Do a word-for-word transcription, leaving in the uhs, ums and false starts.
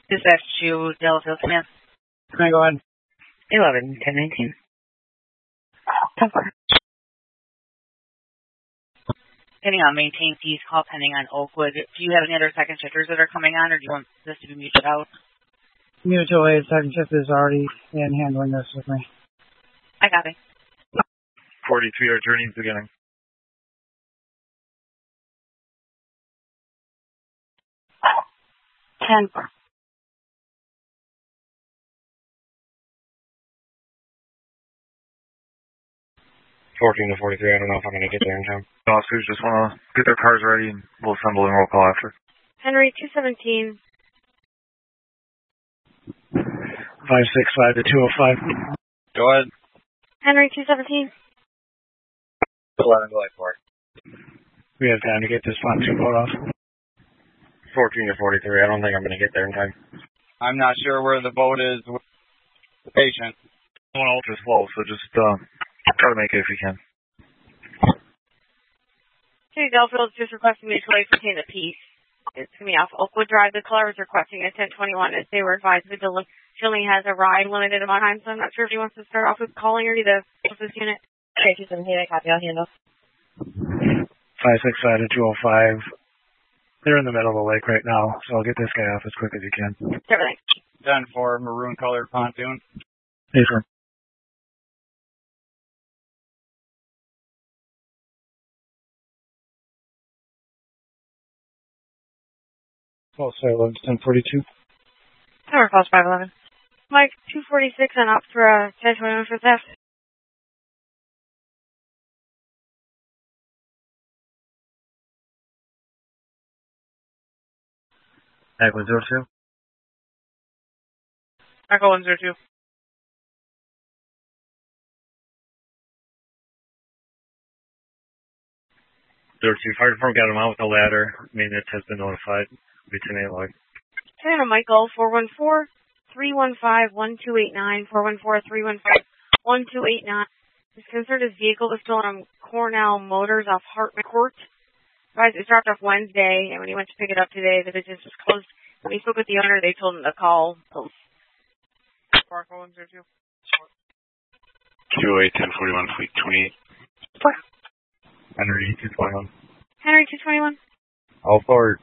Dispatch to Delafield Command. Can I go ahead? eleven, ten nineteen. Pending on maintain fees call pending on Oakwood. Do you have any other second shifters that are coming on, or do you want this to be muted out? Mutual aid second shift is already in handling this with me. I got it. forty-three, our journey's beginning. ten. fourteen to forty-three, I don't know if I'm going to get there in time. Officers just want to get their cars ready and we'll assemble and roll call after. Henry, two seventeen. five six five to two oh five. Go ahead. Henry, two seventeen. eleven, go ahead for it. We have time to get this pontoon boat off. fourteen to forty-three, I don't think I'm going to get there in time. I'm not sure where the boat is with the patient. I want ultra slow, so just uh, try to make it if you can. City Delafield is just requesting mutual aid contain the piece. It's going to be off Oakwood Drive. The caller is requesting a ten twenty-one as they were advised that she only has a ride limited amount of time, so I'm not sure if he wants to start off with calling or the closest unit. Okay, two seventeen, I copy, I'll handle. five six five to two oh five. They're in the middle of the lake right now, so I'll get this guy off as quick as you can. Everything. ten four, maroon colored pontoon. Hey, sir. Oh, sorry, eleven ten forty-two. Tower calls five eleven. Mike, two forty-six on Opera, ten twenty-one for theft. Back one zero two. Echo one zero two. zero two, fire department got him out with a ladder. Maintenance has been notified. Be ten eight log. Santa Michael, four one four, three one five, one two eight nine, four one four, three one five, one two eight nine. His concerned his vehicle was stolen on Cornell Motors off Hartman Court. Guys, it dropped off Wednesday, and when he went to pick it up today, the business was closed. When he spoke with the owner, they told him to call. one zero two. two oh eight, ten forty-one, fleet twenty-eight. Henry, two twenty-one. Henry, two twenty-one. All forward.